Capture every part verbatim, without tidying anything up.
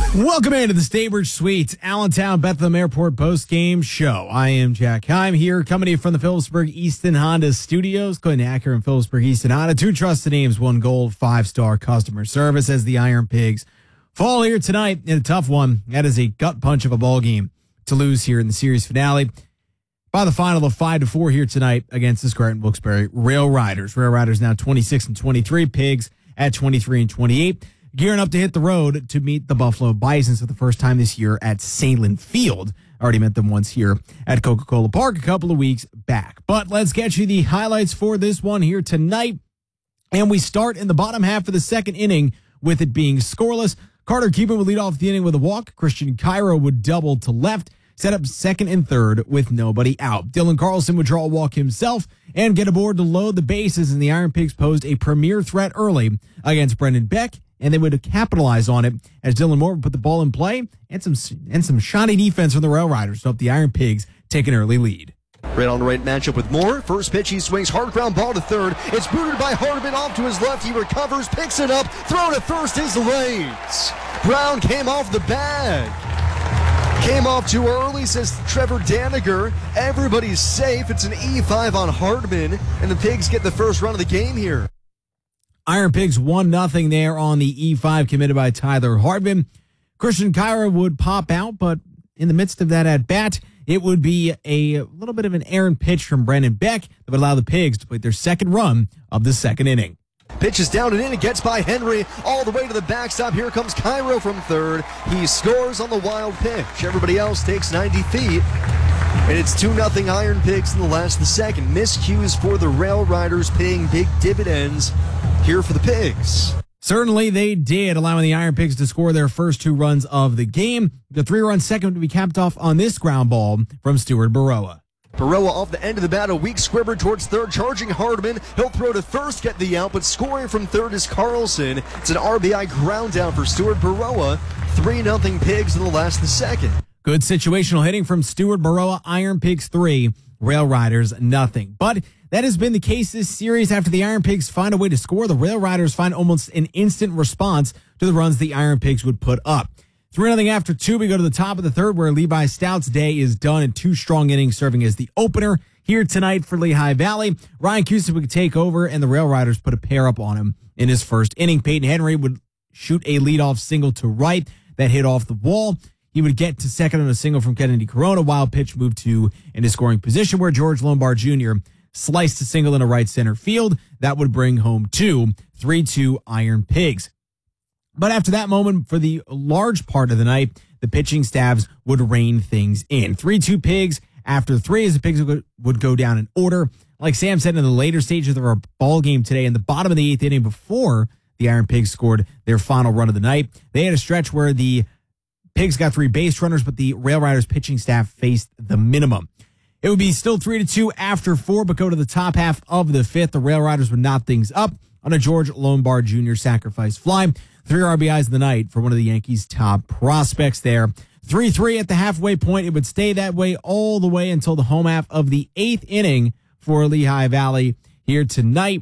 Welcome into the Staybridge Suites, Allentown Bethlehem Airport post-game show. I am Jack Heim here, coming to you from the Phillipsburg Easton Honda Studios. Clinton Acura and Phillipsburg Easton Honda, two trusted names, one gold, five-star customer service as the Iron Pigs fall here tonight in a tough one. That is a gut punch of a ball game to lose here in the series finale by the final of five to four here tonight against the Scranton Wilkes-Barre Rail Riders. Rail Riders now twenty-six and twenty-three, Pigs at twenty-three and twenty-eight. Gearing up to hit the road to meet the Buffalo Bisons for the first time this year at Sahlen Field. Already met them once here at Coca-Cola Park a couple of weeks back. But let's get you the highlights for this one here tonight. And we start in the bottom half of the second inning with it being scoreless. Carter Cuban would lead off the inning with a walk. Christian Cairo would double to left, set up second and third with nobody out. Dylan Carlson would draw a walk himself and get aboard to load the bases, and the Iron Pigs posed a premier threat early against Brendan Beck, and they would capitalize on it as Dylan Moore would put the ball in play and some and some shoddy defense from the Rail Riders to help the Iron Pigs take an early lead. Right on the right matchup with Moore. First pitch, he swings, hard ground ball to third. It's booted by Hardman off to his left. He recovers, picks it up, throw to first is late. Brown came off the bag. Came off too early, says Trevor Daniger. Everybody's safe. It's an E five on Hardman, and the Pigs get the first run of the game here. Iron Pigs one nothing there on the E five committed by Tyler Hardman. Christian Cairo would pop out, but in the midst of that at bat, it would be a little bit of an errant pitch from Brandon Beck that would allow the Pigs to play their second run of the second inning. Pitch is down and in. It gets by Henry all the way to the backstop. Here comes Cairo from third. He scores on the wild pitch. Everybody else takes ninety feet. And it's two nothing Iron Pigs in the last of the second. Miscues for the Rail Riders paying big dividends here for the Pigs. Certainly they did, allowing the Iron Pigs to score their first two runs of the game. The three-run second to be capped off on this ground ball from Stuart Baroa. Baroa off the end of the bat, a weak squibber towards third, charging Hardman. He'll throw to first, get the out, but scoring from third is Carlson. It's an R B I ground down for Stuart Baroa. three nothing Pigs in the last of the second. Good situational hitting from Stuart Baroa. Iron Pigs three, Rail Riders nothing. But that has been the case this series. After the Iron Pigs find a way to score, the Rail Riders find almost an instant response to the runs the Iron Pigs would put up. three nothing after two, we go to the top of the third where Levi Stout's day is done in two strong innings, serving as the opener here tonight for Lehigh Valley. Ryan Cusick would take over, and the Rail Riders put a pair up on him in his first inning. Peyton Henry would shoot a leadoff single to right that hit off the wall. He would get to second on a single from Kennedy Corona. Wild pitch moved to in his scoring position where George Lombard Junior sliced a single into right center field. That would bring home two, three two Iron Pigs. But after that moment, for the large part of the night, the pitching staffs would rein things in. three two Pigs after three as the Pigs would go down in order. Like Sam said in the later stages of our ball game today, in the bottom of the eighth inning before the Iron Pigs scored their final run of the night, they had a stretch where the Pigs got three base runners, but the Rail Riders pitching staff faced the minimum. It would be still three to two after four, but go to the top half of the fifth. The Rail Riders would knot things up on a George Lombard Junior sacrifice fly. Three R B Is of the night for one of the Yankees' top prospects there. three three at the halfway point. It would stay that way all the way until the home half of the eighth inning for Lehigh Valley here tonight,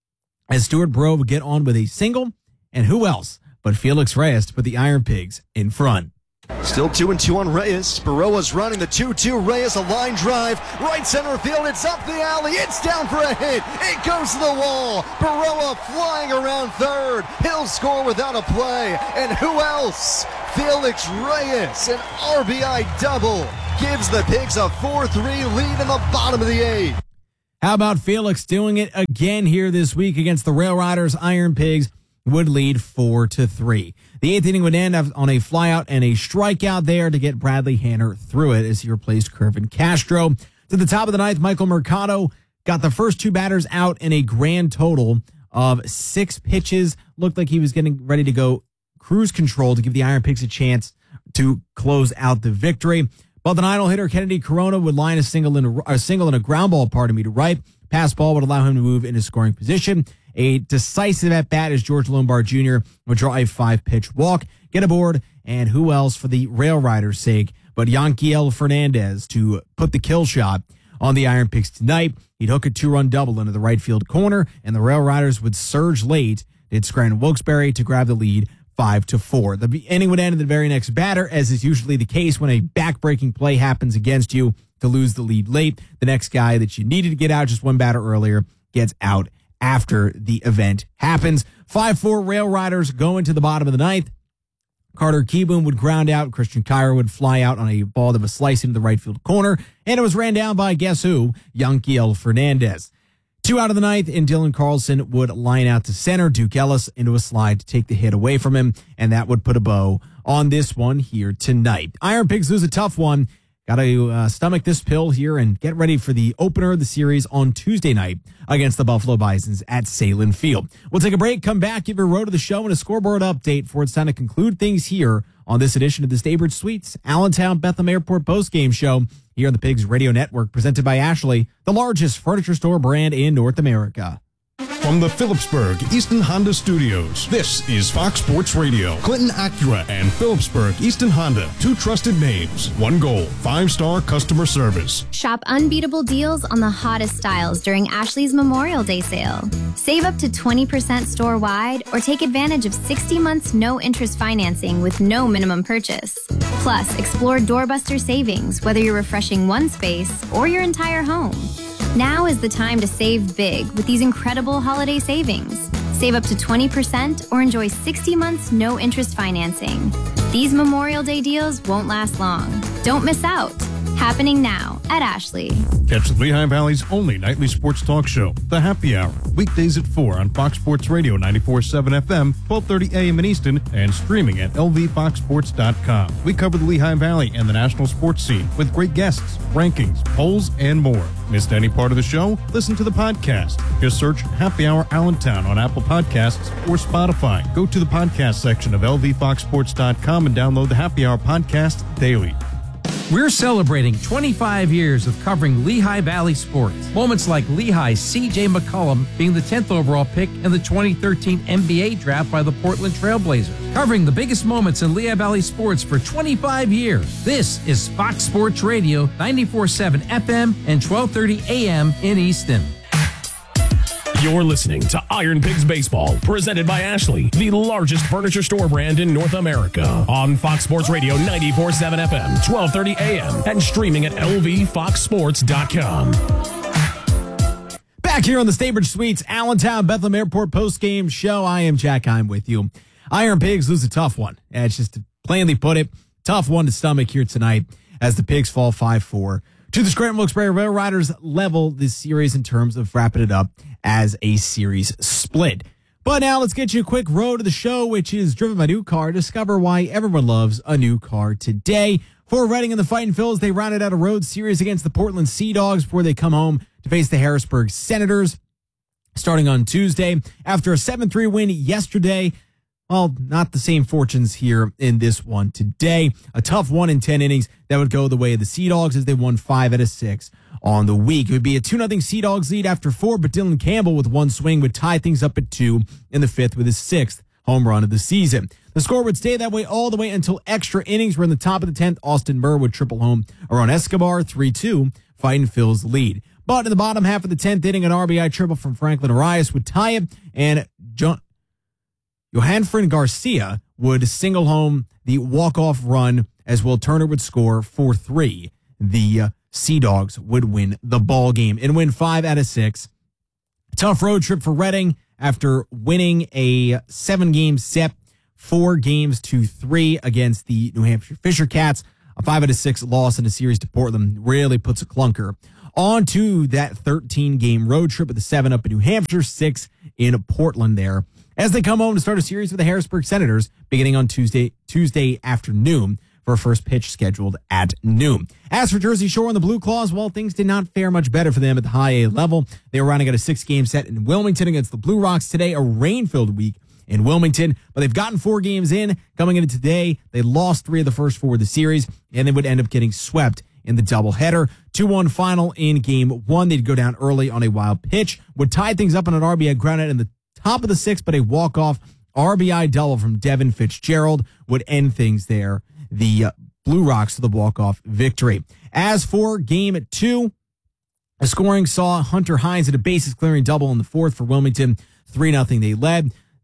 as Stuart Baroa would get on with a single. And who else but Felix Reyes to put the Iron Pigs in front. Still two and two on Reyes. Baroa's running the two two. Reyes, a line drive. Right center field. It's up the alley. It's down for a hit. It goes to the wall. Baroa flying around third. He'll score without a play. And who else? Felix Reyes, an R B I double, gives the Pigs a four three lead in the bottom of the eighth. How about Felix doing it again here this week against the Rail Riders? Iron Pigs would lead four to three. The eighth inning would end on a flyout and a strikeout there to get Bradley Hanner through it as he replaced Kervin Castro. To the top of the ninth, Michael Mercado got the first two batters out in a grand total of six pitches. Looked like he was getting ready to go cruise control to give the Iron Pigs a chance to close out the victory. But the nine-hole hitter Kennedy Corona would line a single in a, a single and a ground ball, pardon me, to right. Pass ball would allow him to move into scoring position. A decisive at-bat as George Lombard Junior would draw a five-pitch walk, get aboard, and who else for the Rail Riders' sake but Yanquiel Fernandez to put the kill shot on the Iron Pigs tonight. He'd hook a two-run double into the right field corner, and the Rail Riders would surge late. Did Scranton Wilkes-Barre to grab the lead five to four. The inning would end in the very next batter, as is usually the case when a back-breaking play happens against you to lose the lead late. The next guy that you needed to get out just one batter earlier gets out after the event happens. five four Rail Riders go into the bottom of the ninth. Carter Kieboom would ground out. Christian Kyer would fly out on a ball that was sliced into the right field corner, and it was ran down by, guess who, Yanquiel Fernandez. Two out of the ninth, and Dylan Carlson would line out to center. Duke Ellis into a slide to take the hit away from him, and that would put a bow on this one here tonight. Iron Pigs lose a tough one. Got to uh, stomach this pill here and get ready for the opener of the series on Tuesday night against the Buffalo Bisons at Salin Field. We'll take a break, come back, give your road to the show and a scoreboard update for it's time to conclude things here on this edition of the Staybridge Suites Allentown Bethlehem Airport postgame show here on the Pigs Radio Network, presented by Ashley, the largest furniture store brand in North America. From the Phillipsburg Easton Honda Studios, this is Fox Sports Radio. Clinton Acura and Phillipsburg Easton Honda, two trusted names, one goal, five-star customer service. Shop unbeatable deals on the hottest styles during Ashley's Memorial Day sale. Save up to twenty percent store-wide or take advantage of sixty months no-interest financing with no minimum purchase. Plus, explore doorbuster savings, whether you're refreshing one space or your entire home. Now is the time to save big with these incredible holiday savings. Save up to twenty percent or enjoy sixty months no interest financing. These Memorial Day deals won't last long. Don't miss out. Happening now at Ashley. Catch the Lehigh Valley's only nightly sports talk show, The Happy Hour, weekdays at four on Fox Sports Radio ninety-four point seven F M, twelve thirty A M in Easton, and streaming at L V fox sports dot com. We cover the Lehigh Valley and the national sports scene with great guests, rankings, polls, and more. Missed any part of the show? Listen to the podcast. Just search Happy Hour Allentown on Apple Podcasts or Spotify. Go to the podcast section of L V fox sports dot com and download the Happy Hour podcast daily. We're celebrating twenty-five years of covering Lehigh Valley sports. Moments like Lehigh's C J McCollum being the tenth overall pick in the twenty thirteen N B A draft by the Portland Trailblazers. Covering the biggest moments in Lehigh Valley sports for twenty-five years. This is Fox Sports Radio, ninety-four point seven F M and twelve thirty A M in Easton. You're listening to Iron Pigs Baseball, presented by Ashley, the largest furniture store brand in North America. On Fox Sports Radio ninety-four point seven F M, twelve thirty A M, and streaming at L V fox sports dot com. Back here on the Staybridge Suites Allentown Bethlehem Airport postgame show, I am Jack. I'm with you. Iron Pigs lose a tough one. It's just to plainly put it, tough one to stomach here tonight as the Pigs fall five four. To the Scranton Wilkes-Barre Rail Riders level this series in terms of wrapping it up as a series split. But now let's get you a quick road to the show, which is driven by New Car. Discover why everyone loves a new car today. For Reading and the Fightin' Phils, they rounded out a road series against the Portland Sea Dogs before they come home to face the Harrisburg Senators starting on Tuesday. After a seven three win yesterday, well, not the same fortunes here in this one today. A tough one in ten innings that would go the way of the Sea Dogs as they won five out of six on the week. It would be a two nothing Sea Dogs lead after four, but Dylan Campbell with one swing would tie things up at two in the fifth with his sixth home run of the season. The score would stay that way all the way until extra innings. We're in the top of the tenth. Austin Murr would triple home Aaron Escobar, three two, Fightin' Phil's lead. But in the bottom half of the tenth inning, an R B I triple from Franklin Arias would tie it, and John Johanfran Garcia would single home the walk-off run as Will Turner would score four three. The uh, Sea Dogs would win the ball game and win five out of six. Tough road trip for Reading after winning a seven-game set, four games to three against the New Hampshire Fisher Cats. A five out of six loss in a series to Portland really puts a clunker on to that thirteen-game road trip with a seven up in New Hampshire, six in Portland there, as they come home to start a series with the Harrisburg Senators beginning on Tuesday Tuesday afternoon for a first pitch scheduled at noon. As for Jersey Shore and the Blue Claws, well, things did not fare much better for them at the high A level. They were running at a six-game set in Wilmington against the Blue Rocks today, a rain-filled week in Wilmington, but they've gotten four games in. Coming into today, they lost three of the first four of the series, and they would end up getting swept in the doubleheader. two one final in game one. They'd go down early on a wild pitch, would tie things up on an R B I ground out in the top of the sixth, but a walk-off R B I double from Devin Fitzgerald would end things there. The uh, Blue Rocks to the walk-off victory. As for game two, the scoring saw Hunter Hines at a bases-clearing double in the fourth for Wilmington. three nothing they led.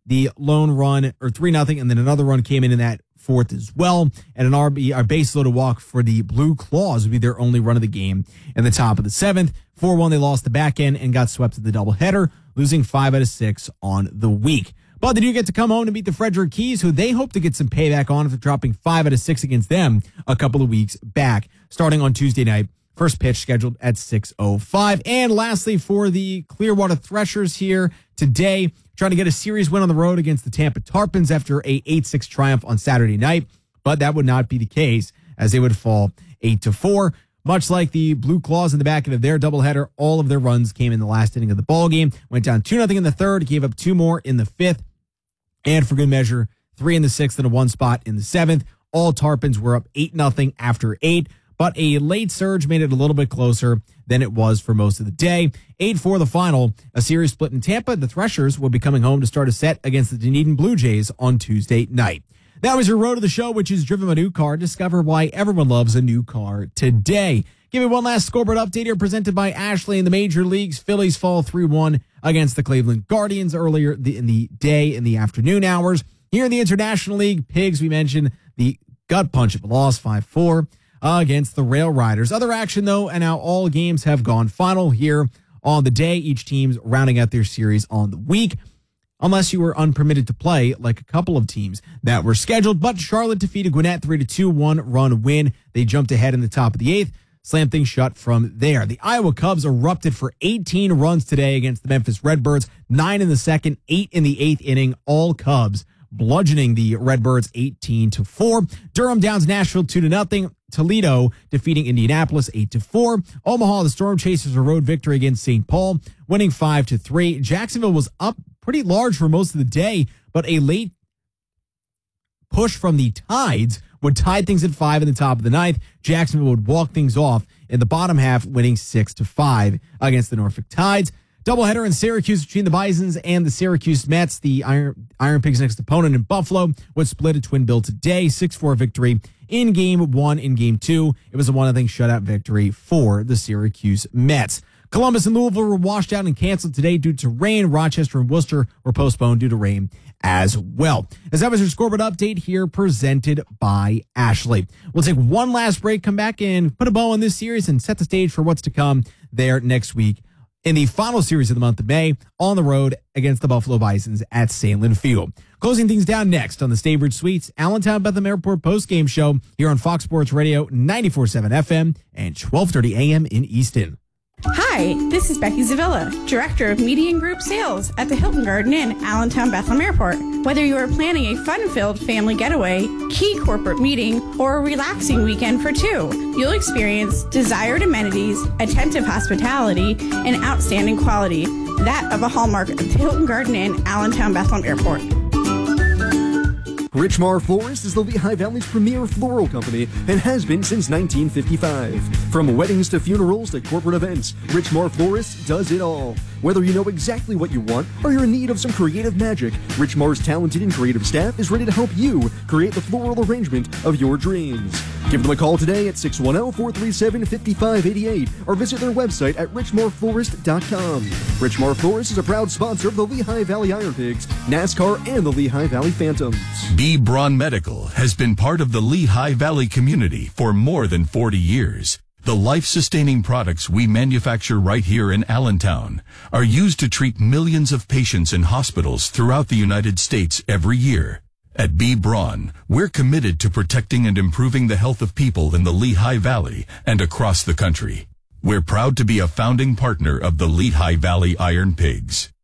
the lone run, or three nothing, and then another run came in in that fourth as well. And an R B, our base loaded walk for the Blue Claws would be their only run of the game in the top of the seventh. four one, they lost the back end and got swept in the doubleheader, losing five out of six on the week. But they do get to come home to beat the Frederick Keys, who they hope to get some payback on after dropping five out of six against them a couple of weeks back, starting on Tuesday night. First pitch scheduled at six oh five. And lastly, for the Clearwater Threshers here today, trying to get a series win on the road against the Tampa Tarpons after a eight six triumph on Saturday night. But that would not be the case, as they would fall eight to four. Much like the Blue Claws in the back end of their doubleheader, all of their runs came in the last inning of the ball game. Went down two nothing in the third, gave up two more in the fifth. And for good measure, three in the sixth and a one spot in the seventh. All Tarpons were up eight nothing after eight, but a late surge made it a little bit closer than it was for most of the day. eight four the final, a series split in Tampa. The Threshers will be coming home to start a set against the Dunedin Blue Jays on Tuesday night. That was your road to the show, which is driven by a new car. Discover why everyone loves a new car today. Give me one last scoreboard update here, presented by Ashley in the major leagues. Phillies fall three one against the Cleveland Guardians earlier in the day, in the afternoon hours. Here in the International League, Pigs, we mentioned the gut punch of a loss, five four uh, against the Rail Riders. Other action, though, and now all games have gone final here on the day. Each team's rounding out their series on the week, unless you were unpermitted to play, like a couple of teams that were scheduled. But Charlotte defeated Gwinnett three to two, one-run win. They jumped ahead in the top of the eighth. Slam things shut from there. The Iowa Cubs erupted for eighteen runs today against the Memphis Redbirds, nine in the second, eight in the eighth inning, all Cubs, bludgeoning the Redbirds eighteen to four. Durham downs Nashville two to nothing. Toledo defeating Indianapolis eight to four. Omaha, the Storm Chasers, a road victory against Saint Paul, winning five to three. Jacksonville was up pretty large for most of the day, but a late push from the Tides would tie things at five in the top of the ninth. Jacksonville would walk things off in the bottom half, winning six to five against the Norfolk Tides. Doubleheader in Syracuse between the Bisons and the Syracuse Mets. The Iron, Iron Pigs' next opponent in Buffalo would split a twin bill today. six four victory in game one. In game two, it was a one nothing shutout victory for the Syracuse Mets. Columbus and Louisville were washed out and canceled today due to rain. Rochester and Worcester were postponed due to rain as well. As that was your scoreboard update here, presented by Ashley. We'll take one last break, come back and put a bow on this series and set the stage for what's to come there next week in the final series of the month of May on the road against the Buffalo Bisons at Sandlin Field. Closing things down next on the Staybridge Suites Allentown Bethlehem Airport postgame show here on Fox Sports Radio ninety-four point seven F M and twelve thirty A M in Easton. Hi, this is Becky Zavilla, Director of Media and Group Sales at the Hilton Garden Inn, Allentown Bethlehem Airport. Whether you are planning a fun-filled family getaway, key corporate meeting, or a relaxing weekend for two, you'll experience desired amenities, attentive hospitality, and outstanding quality, that of a hallmark of the Hilton Garden Inn, Allentown Bethlehem Airport. Richmar Florist is the Lehigh Valley's premier floral company and has been since nineteen fifty-five. From weddings to funerals to corporate events, Richmar Florist does it all. Whether you know exactly what you want or you're in need of some creative magic, Richmar's talented and creative staff is ready to help you create the floral arrangement of your dreams. Give them a call today at six one zero, four three seven, five five eight eight or visit their website at richmar florist dot com. Richmar Florist is a proud sponsor of the Lehigh Valley Iron Pigs, NASCAR, and the Lehigh Valley Phantoms. B. Braun Medical has been part of the Lehigh Valley community for more than forty years. The life-sustaining products we manufacture right here in Allentown are used to treat millions of patients in hospitals throughout the United States every year. At B. Braun, we're committed to protecting and improving the health of people in the Lehigh Valley and across the country. We're proud to be a founding partner of the Lehigh Valley Iron Pigs.